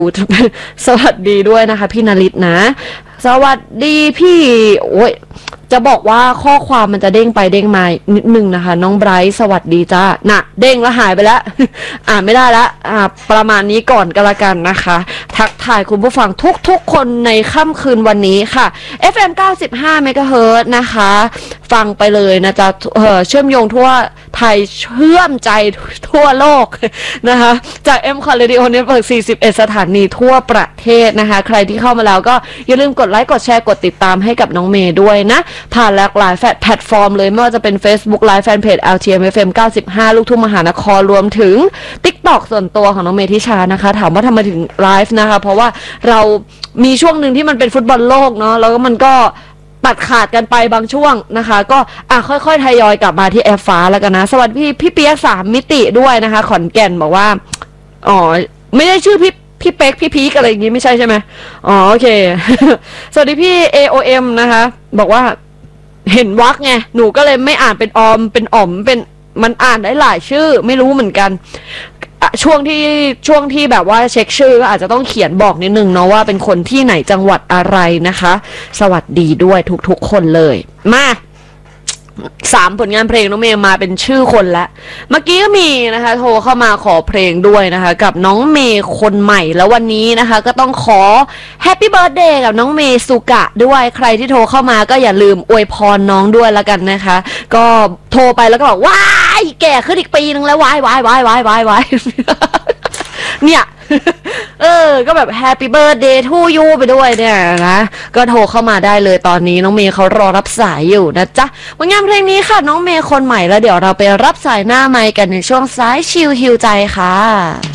สวัสดีด้วยนะคะพี่นฤทธิ์นะสวัสดีพี่โอ้ยจะบอกว่าข้อความมันจะเด้งไปเด้งมานิดนึงนะคะน้องไบรท์สวัสดีจ้าน่ะเด้งแล้วหายไปแล้ว อ่านไม่ได้ละประมาณนี้ก่อนก็แล้วกันนะคะทักทายคุณผู้ฟังทุกคนในค่ำคืนวันนี้ค่ะ FM 95 เมกะเฮิรตซ์นะคะฟังไปเลยนะจ๊ะเชื่อมโยงทั่วไทยเชื่อมใจทั่วโลกนะคะจาก M Core Radio Network 41 สถานีทั่วประเทศนะคะใครที่เข้ามาแล้วก็อย่าลืมกดไลค์กดแชร์กดติดตามให้กับน้องเมย์ด้วยนะผ่านหลากหลายแพลตฟอร์มเลยไม่ว่าจะเป็น Facebook Live Fanpage LTM FM 95 ลูกทุ่งมหานครรวมถึง TikTok ส่วนตัวของน้องเมย์ทิชานะคะถามว่าทำไมถึงไลฟ์นะคะเพราะว่าเรามีช่วงหนึ่งที่มันเป็นฟุตบอลโลกเนาะแล้วก็มันก็ตัดขาดกันไปบางช่วงนะคะก็ค่อยๆทยอยกลับมาที่แอฟฟ้าแล้วกันนะสวัสดีพี่เปียก3 มิติด้วยนะคะขอนแก่นบอกว่าอ๋อไม่ได้ชื่อพี่เป๊กพี่พีกอะไรอย่างงี้ไม่ใช่ใช่ไหมอ๋อโอเค สวัสดีพี่ AOM นะคะบอกว่าเห็นวักไงหนูก็เลยไม่อ่านเป็นออมเป็นอ๋อมเป็นมันอ่านได้หลายชื่อไม่รู้เหมือนกันช่วงที่แบบว่าเช็คชื่อก็อาจจะต้องเขียนบอกนิดนึงเนาะว่าเป็นคนที่ไหนจังหวัดอะไรนะคะสวัสดีด้วยทุกคนเลยมา3 ผลงานเพลงน้องเมย์มาเป็นชื่อคนแล้วเมื่อกี้ก็มีนะคะโทรเข้ามาขอเพลงด้วยนะคะกับน้องเมย์คนใหม่แล้ววันนี้นะคะก็ต้องขอแฮปปี้เบิร์ธเดย์กับน้องเมย์สุกะด้วยใครที่โทรเข้ามาก็อย่าลืมอวยพรน้องด้วยละกันนะคะก็โทรไปแล้วก็บอกว้ายแก่ขึ้นอีกปีนึงแล้วว้ายเนี่ยก็แบบ Happy Birthday to you ไปด้วยเนี่ยนะก็โทรเข้ามาได้เลยตอนนี้น้องเมย์เขารอรับสายอยู่นะจ๊ะผลงานเพลงนี้ค่ะน้องเมย์คนใหม่แล้วเดี๋ยวเราไปรับสายหน้าไมค์กันในช่วงสายชิลฮิวใจค่ะ